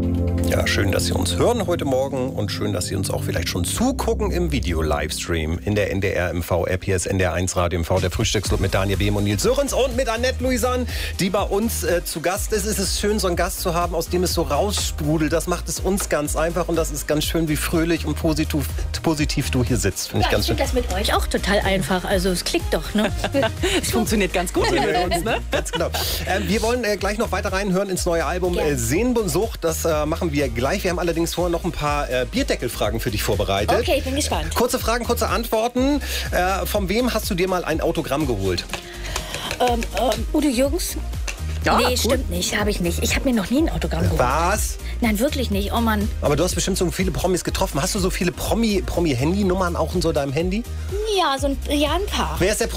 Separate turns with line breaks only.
Ja, schön, dass Sie uns hören heute Morgen und schön, dass Sie uns auch vielleicht schon zugucken im Video-Livestream in der NDR MV-App. Hier ist NDR1 Radio MV, der Frühstücksclub mit Daniel Behm und Nils Sörens und mit Annette Louisan, die bei uns zu Gast ist. Es ist schön, so einen Gast zu haben, aus dem es so raussprudelt. Das macht es uns ganz einfach und das ist ganz schön, wie fröhlich und positiv du hier sitzt. Finde ich ganz schön.
Ich finde das mit euch auch total einfach. Also es klickt doch, ne?
Es funktioniert ganz gut mit uns, ne?
Ganz genau. Wir wollen gleich noch weiter reinhören ins neue Album Sehnsucht. Das machen wir gleich. Wir haben allerdings vorher noch ein paar Bierdeckelfragen für dich vorbereitet.
Okay, ich bin gespannt.
Kurze Fragen, kurze Antworten. Von wem hast du dir mal ein Autogramm geholt?
Udo Jürgens?
Ja,
nee,
gut.
stimmt nicht. Habe ich nicht. Ich habe mir noch nie ein Autogramm geholt.
Was?
Nein, wirklich nicht. Oh Mann.
Aber du hast bestimmt so viele Promis getroffen. Hast du so viele Promi-Handynummern auch in so deinem Handy?
Ja, ein paar.
Wer ist der